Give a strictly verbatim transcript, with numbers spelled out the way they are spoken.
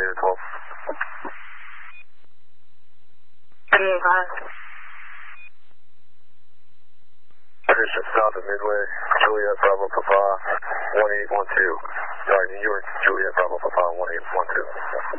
Gator twelve. Position south of Midway, Juliet Bravo Papa, one eight one two. Sorry, New York, Juliet Bravo Papa, one eight one two.